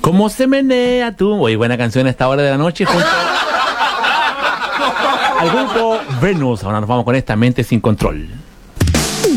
¿Cómo se menea tú? Oye, buena canción a esta hora de la noche junto al grupo Venus. Ahora nos vamos con esta Mente Sin Control.